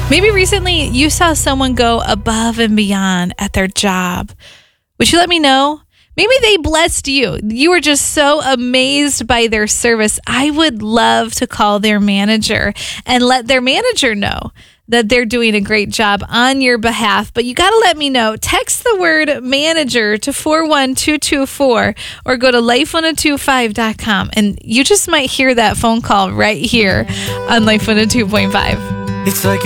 Maybe recently you saw someone go above and beyond at their job. Would you let me know? Maybe they blessed you. You were just so amazed by their service. I would love to call their manager and let their manager know that they're doing a great job on your behalf. But you got to let me know. Text the word manager to 41224 or go to life1025.com. And you just might hear that phone call right here on Life 102.5. It's like